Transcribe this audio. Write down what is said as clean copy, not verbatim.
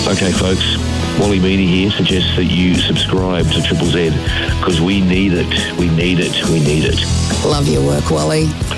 Okay, folks, Wally Meany here suggests that you subscribe to Triple Z because we need it. We need it. We need it. Love your work, Wally.